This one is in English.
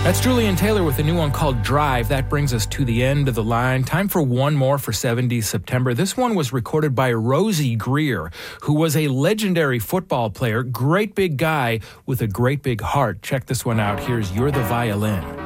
That's Julian Taylor with a new one called Drive. That brings us to the end of the line. Time for one more for 70s September. This one was recorded by Rosie Greer, who was a legendary football player, great big guy with a great big heart. Check this one out. Here's You're the Violin.